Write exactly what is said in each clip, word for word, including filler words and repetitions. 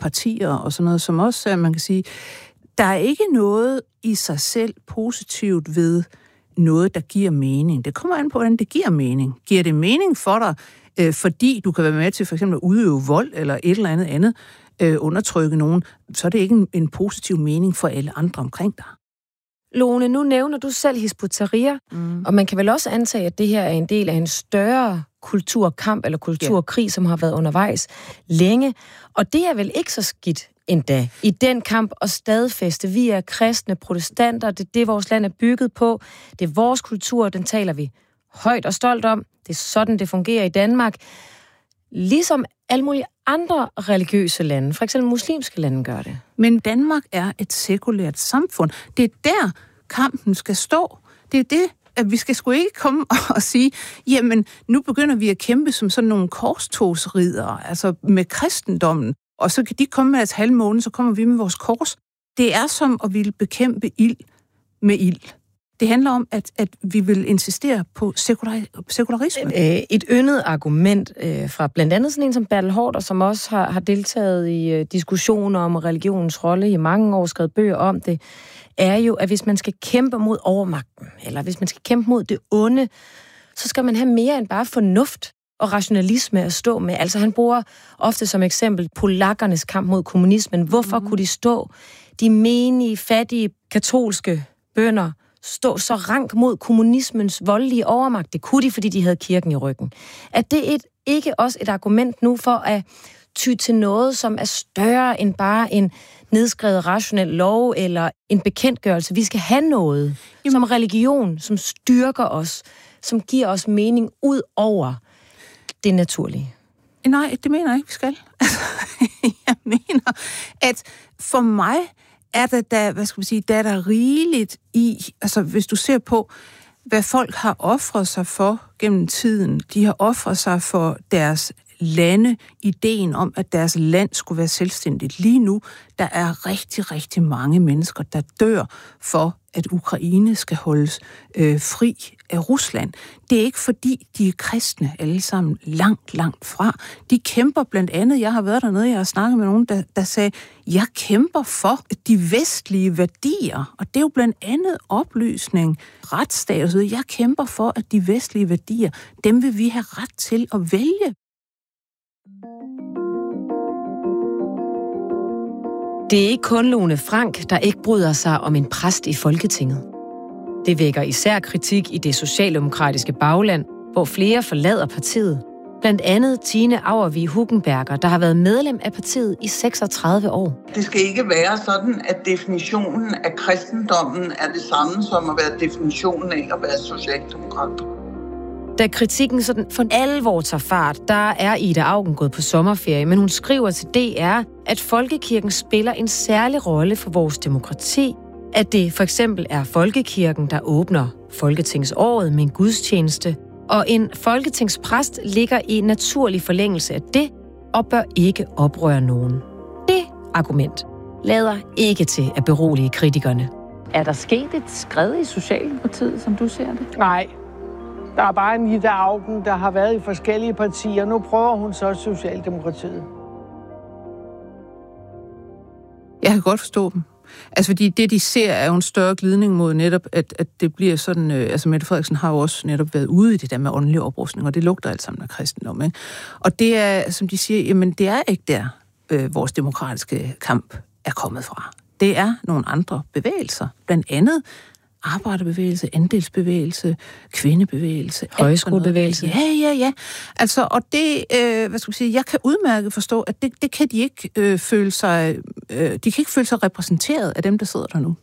partier og sådan noget, som også, man kan sige, der er ikke noget i sig selv positivt ved noget, der giver mening. Det kommer an på, hvordan det giver mening. Giver det mening for dig, øh, fordi du kan være med til for eksempel at udøve vold eller et eller andet andet, øh, undertrykke nogen, så er det ikke en, en positiv mening for alle andre omkring dig. Lone, nu nævner du selv Hizb ut-Tahrir, mm. og man kan vel også antage, at det her er en del af en større kulturkamp eller kulturkrig, yeah. som har været undervejs længe. Og det er vel ikke så skidt endda i den kamp at stadfæste. Vi er kristne protestanter, det er det, vores land er bygget på. Det er vores kultur, den taler vi højt og stolt om. Det er sådan, det fungerer i Danmark. Ligesom alle mulige andre religiøse lande, for eksempel muslimske lande, gør det. Men Danmark er et sekulært samfund. Det er der, kampen skal stå. Det er det, at vi skal sgu ikke komme og sige, jamen, nu begynder vi at kæmpe som sådan nogle korstogsriddere, altså med kristendommen, og så kan de komme med deres halv måned, så kommer vi med vores kors. Det er som at ville bekæmpe ild med ild. Det handler om, at, at vi vil insistere på sekular, sekularisme. Et yndet argument øh, fra blandt andet sådan en som Bertel Haarder, som også har, har deltaget i øh, diskussioner om religionens rolle i mange år, skrevet bøger om det, er jo, at hvis man skal kæmpe mod overmagten, eller hvis man skal kæmpe mod det onde, så skal man have mere end bare fornuft og rationalisme at stå med. Altså han bruger ofte som eksempel polakkernes kamp mod kommunismen. Hvorfor mm. kunne de stå, de menige, fattige, katolske bønder, stå så rank mod kommunismens voldelige overmagt? Det kunne de, fordi de havde kirken i ryggen. Er det et, ikke også et argument nu for at ty til noget, som er større end bare en nedskrevet rationel lov eller en bekendtgørelse? Vi skal have noget Jamen. som religion, som styrker os, som giver os mening ud over det naturlige. Nej, det mener jeg ikke, vi skal. Jeg mener, at for mig er der, der, hvad skal man sige, der er der rigeligt i, altså hvis du ser på, hvad folk har ofret sig for gennem tiden. De har ofret sig for deres lande, ideen om, at deres land skulle være selvstændigt. Lige nu, der er rigtig, rigtig mange mennesker, der dør for, at Ukraine skal holdes øh, fri af Rusland. Det er ikke fordi, de er kristne alle sammen langt, langt fra. De kæmper blandt andet, jeg har været dernede, jeg har snakket med nogen, der, der sagde, jeg kæmper for de vestlige værdier, og det er jo blandt andet oplysning, retsstat og så videre. Jeg kæmper for, at de vestlige værdier, dem vil vi have ret til at vælge. Det er ikke kun Lone Frank, der ikke bryder sig om en præst i Folketinget. Det vækker især kritik i det socialdemokratiske bagland, hvor flere forlader partiet. Blandt andet Tine Auervig Hugenberger, der har været medlem af partiet i seksogtredive år. Det skal ikke være sådan, at definitionen af kristendommen er det samme som at være definitionen af at være socialdemokrat. Da kritikken sådan for alvor tager fart, der er Ida Auken gået på sommerferie, men hun skriver til D R, at folkekirken spiller en særlig rolle for vores demokrati, at det for eksempel er folkekirken, der åbner folketingsåret med en gudstjeneste, og en folketingspræst ligger i naturlig forlængelse af det, og bør ikke oprøre nogen. Det argument lader ikke til at berolige kritikerne. Er der sket et skred i Socialdemokratiet, som du ser det? Nej. Der er bare en Ida Auken, der har været i forskellige partier. Nu prøver hun så Socialdemokratiet. Jeg kan godt forstå dem. Altså, fordi det, de ser, er jo en større glidning mod netop, at, at det bliver sådan... Øh, altså, Mette Frederiksen har jo også netop været ude i det der med åndelig oprustning, og det lugter alt sammen af kristendom, ikke? Og det er, som de siger, jamen, det er ikke der, øh, vores demokratiske kamp er kommet fra. Det er nogle andre bevægelser. Blandt andet arbejderbevægelse, andelsbevægelse, kvindebevægelse. Højskolebevægelse. Ja, ja, ja. Altså, og det, øh, hvad skal jeg sige, jeg kan udmærket forstå, at det, det kan de ikke øh, føle sig, øh, de kan ikke føle sig repræsenteret af dem, der sidder der nu.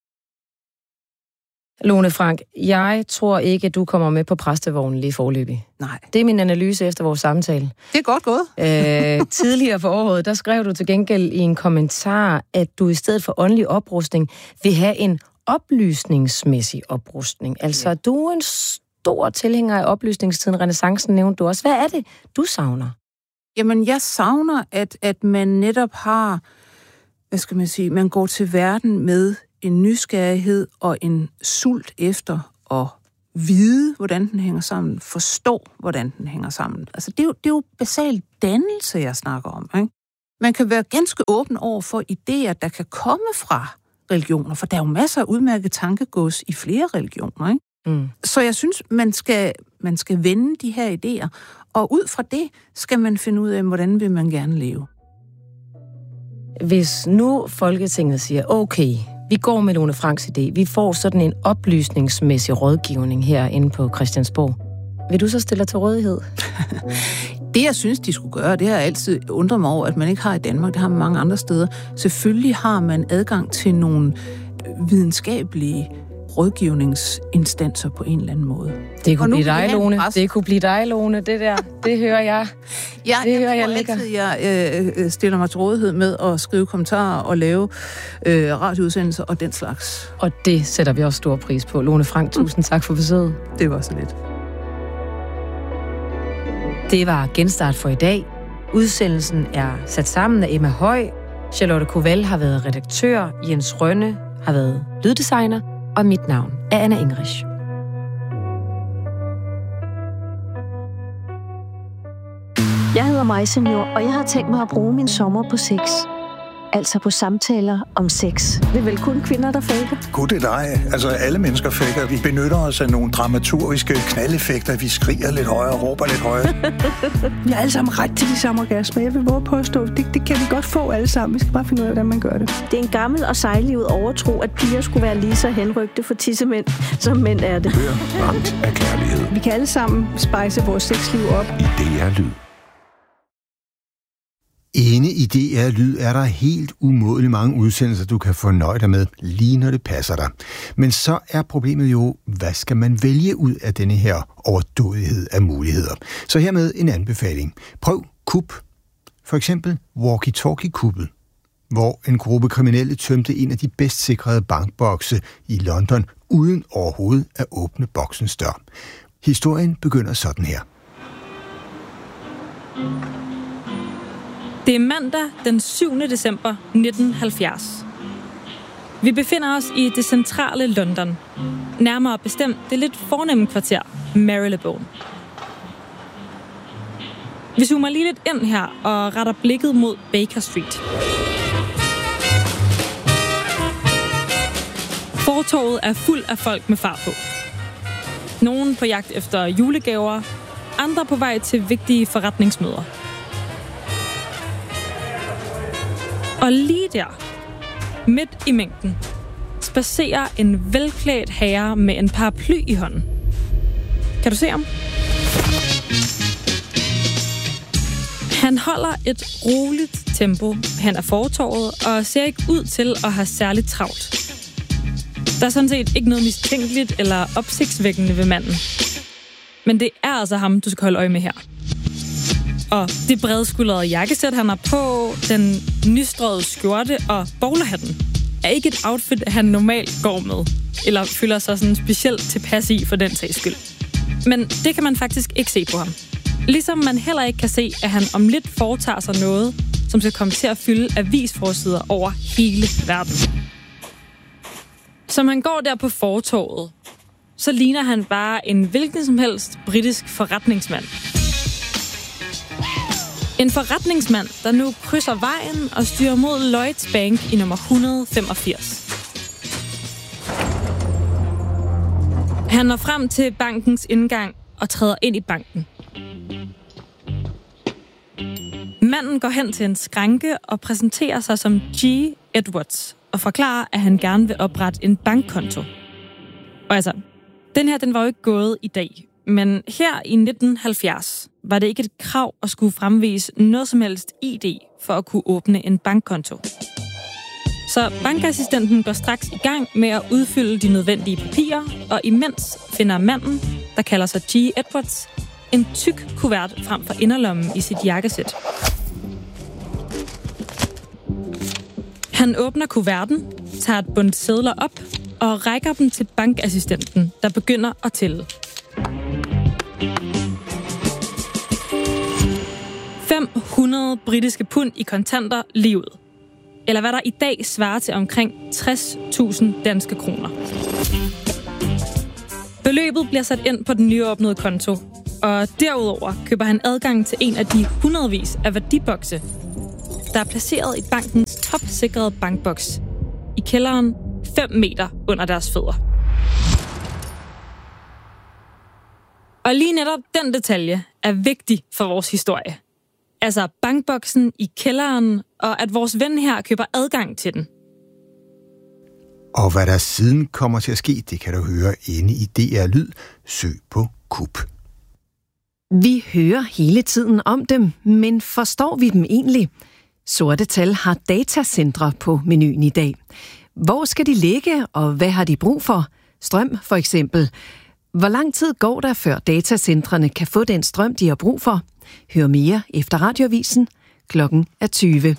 Lone Frank, jeg tror ikke, at du kommer med på præstevognen lige forløbig. Nej. Det er min analyse efter vores samtale. Det er godt gået. Æh, tidligere for året, der skrev du til gengæld i en kommentar, at du i stedet for åndelig oprustning vil have en oplysningsmæssig oprustning. Altså, ja. Du er en stor tilhænger af oplysningstiden. Renæssancen nævnte du også. Hvad er det, du savner? Jamen, jeg savner, at, at man netop har, hvad skal man sige, man går til verden med en nysgerrighed og en sult efter at vide, hvordan den hænger sammen, forstå, hvordan den hænger sammen. Altså, det er jo, det er jo basal dannelse, jeg snakker om, ikke? Man kan være ganske åben over for idéer, der kan komme fra religioner, for der er jo masser af udmærket tankegods i flere religioner, ikke? Mm. Så jeg synes, man skal, man skal vende de her idéer, og ud fra det skal man finde ud af, hvordan vil man gerne leve. Hvis nu Folketinget siger, okay, vi går med Lone Franks idé, vi får sådan en oplysningsmæssig rådgivning herinde på Christiansborg, vil du så stille dig til rådighed? Det, jeg synes, de skulle gøre, det har jeg altid undret mig over, at man ikke har i Danmark. Det har man mange andre steder. Selvfølgelig har man adgang til nogle videnskabelige rådgivningsinstanser på en eller anden måde. Det kunne blive dig, Lone. Det kunne blive dig, Lone. Det der, det hører jeg. Ja, det jeg hører tror jeg altid, jeg øh, stiller mig til rådighed med at skrive kommentarer og lave øh, radioudsendelser og den slags. Og det sætter vi også stor pris på. Lone Frank, tusind tak for besøget. Det var så lidt. Det var Genstart for i dag. Udsendelsen er sat sammen af Emma Høj. Charlotte Koval har været redaktør. Jens Rønne har været lyddesigner. Og mit navn er Anna Engrich. Jeg hedder Maja Senior, og jeg har tænkt mig at bruge min sommer på sex. Altså på samtaler om sex. Det er vel kun kvinder, der faker? Gud, det er dig. Altså, alle mennesker faker. Vi benytter os af nogle dramaturgiske knaldeffekter. Vi skriger lidt højere og råber lidt højere. Vi har alle sammen ret til de samme orgasmer. Jeg vil våge påstå, det, det kan vi godt få alle sammen. Vi skal bare finde ud af, hvordan man gør det. Det er en gammel og sejlivet overtro, at piger skulle være lige så henrygte for tissemænd, som mænd er det. Hør Ramt af kærlighed. Vi kan alle sammen spejse vores sexliv op. I D R Lyd. Inde i D R Lyd er der helt umådeligt mange udsendelser, du kan fornøje dig med, lige når det passer dig. Men så er problemet jo, hvad skal man vælge ud af denne her overdådighed af muligheder? Så hermed en anbefaling. Prøv kup. For eksempel walkie-talkie-kuppet, hvor en gruppe kriminelle tømte en af de bedst sikrede bankbokse i London, uden overhovedet at åbne boksens dør. Historien begynder sådan her. Det er mandag den syvende december nitten halvfjerds. Vi befinder os i det centrale London. Nærmere bestemt det lidt fornemme kvarter, Marylebone. Vi zoomer lige lidt ind her og retter blikket mod Baker Street. Fortovet er fuld af folk med fart på. Nogen på jagt efter julegaver, andre på vej til vigtige forretningsmøder. Og lige der, midt i mængden, spacerer en velklædt herre med en paraply i hånden. Kan du se ham? Han holder et roligt tempo hen ad fortovet og ser ikke ud til at have særligt travlt. Der er sådan set ikke noget mistænkeligt eller opsigtsvækkende ved manden. Men det er altså ham, du skal holde øje med her. Og det bredskuldrede jakkesæt, han har på, den nystrøede skjorte og bowlerhatten, er ikke et outfit, han normalt går med, eller føler sig sådan specielt tilpas i for den sags skyld. Men det kan man faktisk ikke se på ham. Ligesom man heller ikke kan se, at han om lidt foretager sig noget, som skal komme til at fylde avisforsider over hele verden. Som han går der på fortovet, så ligner han bare en hvilken som helst britisk forretningsmand. En forretningsmand, der nu krydser vejen og styrer mod Lloyds Bank i nummer et hundrede femogfirs. Han når frem til bankens indgang og træder ind i banken. Manden går hen til en skranke og præsenterer sig som G. Edwards og forklarer, at han gerne vil oprette en bankkonto. Og altså, den her den var jo ikke gået i dag. Men her i nitten halvfjerds var det ikke et krav at skulle fremvise noget som helst I D for at kunne åbne en bankkonto. Så bankassistenten går straks i gang med at udfylde de nødvendige papirer, og imens finder manden, der kalder sig G. Edwards, en tyk kuvert frem for inderlommen i sit jakkesæt. Han åbner kuverten, tager et bundt sedler op og rækker dem til bankassistenten, der begynder at tælle. fem hundrede britiske pund i kontanter lige ud. Eller hvad der i dag svarer til omkring tres tusind danske kroner. Beløbet bliver sat ind på den nyåbnede konto, og derudover køber han adgang til en af de hundredvis af værdibokse, der er placeret i bankens topsikrede bankboks i kælderen fem meter under deres fødder. Og lige netop den detalje er vigtig for vores historie. Altså bankboksen i kælderen, og at vores ven her køber adgang til den. Og hvad der siden kommer til at ske, det kan du høre inde i D R Lyd. Søg på Kup. Vi hører hele tiden om dem, men forstår vi dem egentlig? Sorte Tal har datacentre på menuen i dag. Hvor skal de ligge, og hvad har de brug for? Strøm for eksempel. Hvor lang tid går der, før datacentrene kan få den strøm, de har brug for? Hør mere efter Radioavisen. Klokken er tyve.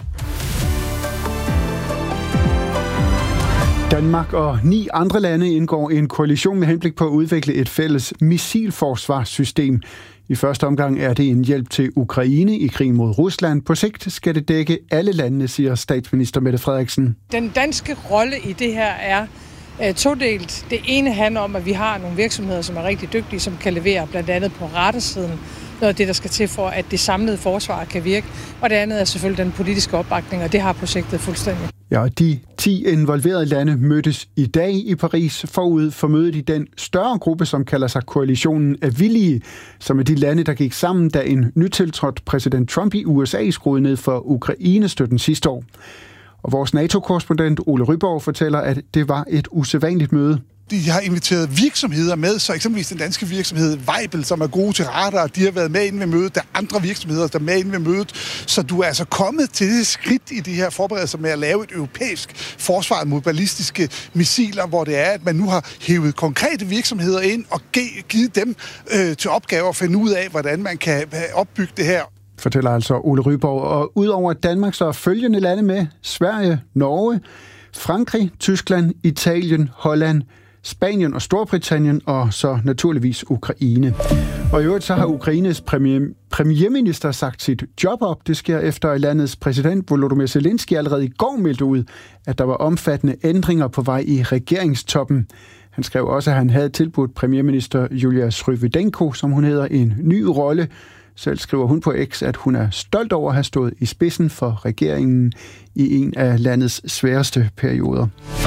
Danmark og ni andre lande indgår en koalition med henblik på at udvikle et fælles missilforsvarssystem. I første omgang er det en hjælp til Ukraine i krigen mod Rusland. På sigt skal det dække alle landene, siger statsminister Mette Frederiksen. Den danske rolle i det her er uh, todelt. Det ene handler om, at vi har nogle virksomheder, som er rigtig dygtige, som kan levere blandt andet på raдаrsiden noget af det, der skal til for, at det samlede forsvar kan virke. Og det andet er selvfølgelig den politiske opbakning, og det har projektet fuldstændig. Ja, de ti involverede lande mødtes i dag i Paris forud for mødet i den større gruppe, som kalder sig Koalitionen af Villige, som er de lande, der gik sammen, da en nytiltrådt præsident Trump i U S A skruede ned for Ukraine-støtten sidste år. Og vores NATO-korrespondent Ole Ryborg fortæller, at det var et usædvanligt møde. De har inviteret virksomheder med, så eksempelvis den danske virksomhed Weibel, som er gode til radar, de har været med inde ved mødet. Der er andre virksomheder, der er med inde ved mødet. Så du er altså kommet til det skridt i de her forberedelser med at lave et europæisk forsvar mod ballistiske missiler, hvor det er, at man nu har hævet konkrete virksomheder ind og givet dem øh, til opgave at finde ud af, hvordan man kan opbygge det her. Fortæller altså Ole Ryborg. Og udover Danmark, så er følgende lande med: Sverige, Norge, Frankrig, Tyskland, Italien, Holland, Spanien og Storbritannien, og så naturligvis Ukraine. Og i øvrigt så har Ukraines premier, premierminister sagt sit job op. Det sker efter, at landets præsident Volodymyr Zelensky allerede i går meldte ud, at der var omfattende ændringer på vej i regeringstoppen. Han skrev også, at han havde tilbudt premierminister Julia Sryvydenko, som hun hedder, en ny rolle. Selv skriver hun på X, at hun er stolt over at have stået i spidsen for regeringen i en af landets sværeste perioder.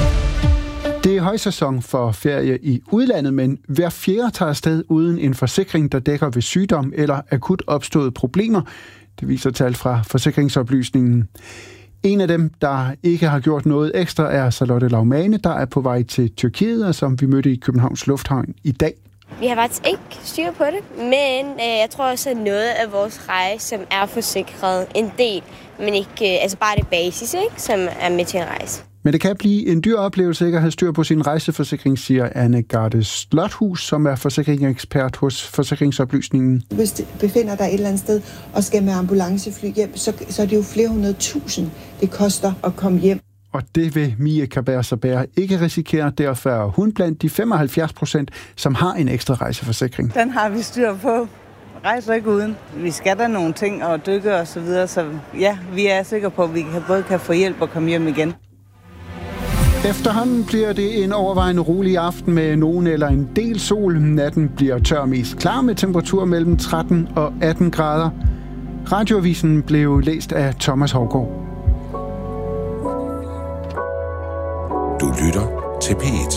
Det er højsæson for ferie i udlandet, men hver fjerde tager afsted uden en forsikring, der dækker ved sygdom eller akut opståede problemer. Det viser tal fra Forsikringsoplysningen. En af dem, der ikke har gjort noget ekstra, er Charlotte Laumane, der er på vej til Tyrkiet, og som vi mødte i Københavns Lufthavn i dag. Vi har faktisk ikke styr på det, men øh, jeg tror også, at noget af vores rejse, som er forsikret en del, men ikke, øh, altså bare det basis, ikke, som er med til en rejse. Men det kan blive en dyr oplevelse ikke at have styr på sin rejseforsikring, siger Anne Garde Slothus, som er forsikringsekspert hos Forsikringsoplysningen. Hvis du befinder dig et eller andet sted og skal med ambulancefly hjem, så, så er det jo flere hundrede tusind, det koster at komme hjem. Og det vil Mie Kaber-Saber ikke risikere, derfor er hun blandt de femoghalvfjerds procent, som har en ekstra rejseforsikring. Den har vi styr på. Rejser ikke uden. Vi skal der nogle ting og dykke og så videre, så ja, vi er sikre på, at vi både kan få hjælp og komme hjem igen. Efterhånden bliver det en overvejende rolig aften med nogen eller en del sol. Natten bliver tør mest klar med temperatur mellem tretten og atten grader. Radioavisen blev læst af Thomas Hougaard. Du lytter til P et.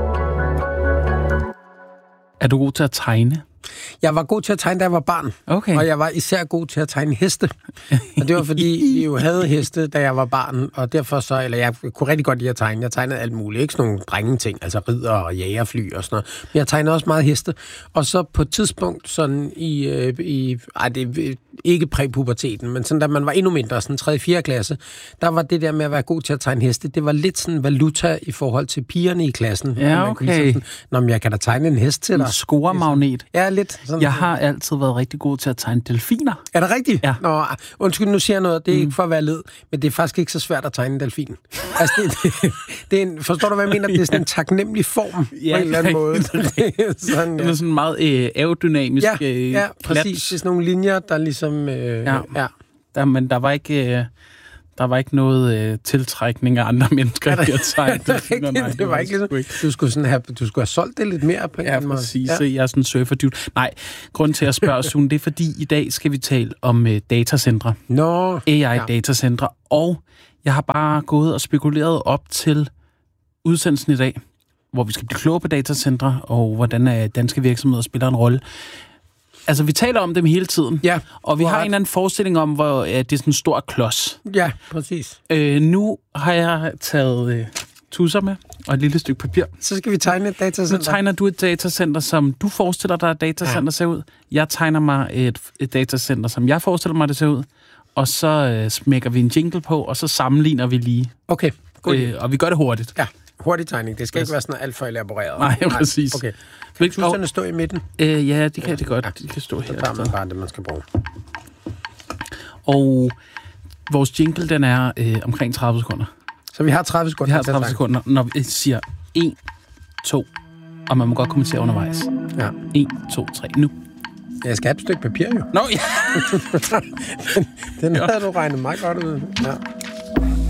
Er du god til at tegne? Jeg var god til at tegne, da jeg var barn. Okay. Og jeg var især god til at tegne heste. Og det var, fordi vi jo havde heste, da jeg var barn. Og derfor så, eller jeg kunne rigtig godt lide at tegne. Jeg tegnede alt muligt. Ikke sådan nogle drengeting, altså ridder og jægerfly og sådan noget. Men jeg tegnede også meget heste. Og så på et tidspunkt, sådan i, øh, i ej, det er ikke præpuberteten, men sådan da man var endnu mindre, sådan tredje fjerde klasse, der var det der med at være god til at tegne heste. Det var lidt sådan valuta i forhold til pigerne i klassen. Ja, okay. Sådan, nå, men jeg kan da tegne en hest til dig. En scoremagnet. Ja, lidt. Sådan. Jeg har altid været rigtig god til at tegne delfiner. Er det rigtigt? Ja. Nå, undskyld, nu siger jeg noget. Det er mm. ikke for at være led, men det er faktisk ikke så svært at tegne en delfin. Altså, det, det, det er en, forstår du, hvad jeg mener? Det er sådan en taknemmelig form ja, på en eller anden måde. sådan, ja. Det er sådan meget øh, aerodynamisk. Ja, øh, ja præcis. Det er sådan nogle linjer, der ligesom... Øh, ja. ja. Der, men der var ikke... Øh, Der var ikke noget øh, tiltrækning af andre mennesker i at tegne delfiner. Nej, det var ikke ligesom, du skulle, sådan have, du skulle have solgt det lidt mere på en ja, præcis. Ja. Jeg er sådan en surfer-dude. Nej, grunden til at spørge, Sune, det er fordi, i dag skal vi tale om øh, datacentre. Nå. A I-datacentre. Ja. Og jeg har bare gået og spekuleret op til udsendelsen i dag, hvor vi skal blive klogere på datacentre, og hvordan øh, danske virksomheder spiller en rolle. Altså, vi taler om dem hele tiden, ja, og vi har en eller anden forestilling om, hvor øh, det er sådan en stor klods. Ja, præcis. Øh, nu har jeg taget øh, tusser med, og et lille stykke papir. Så skal vi tegne et datacenter. Nu tegner du et datacenter, som du forestiller dig, at datacenter ja. ser ud. Jeg tegner mig et, et datacenter, som jeg forestiller mig, det ser ud. Og så øh, smækker vi en jingle på, og så sammenligner vi lige. Okay, øh, og vi gør det hurtigt. Ja, hurtig tegning. Det skal yes. ikke være sådan alt for elaboreret. Nej, Nej. præcis. Okay. Vil tusserne stå i midten? Øh, ja, det kan ja. det godt. Ja. De kan stå her. Så tager man bare det, man skal bruge. Og vores jingle, den er øh, omkring tredive sekunder. Så vi har tredive sekunder? Vi har tredive sekunder, når vi siger en, to, og man må godt kommentere undervejs. Ja. en, to, tre, nu. Jeg skal have et stykke papir, jo. Nå, ja. den den ja. havde du regnet meget godt ud. Ja.